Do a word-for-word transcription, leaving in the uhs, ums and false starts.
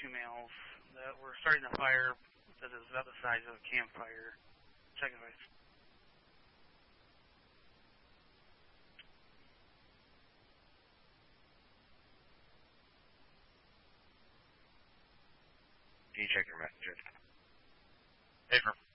two males that were starting a fire that is about the size of a campfire. Check if I... Can you check your messages? Affirm.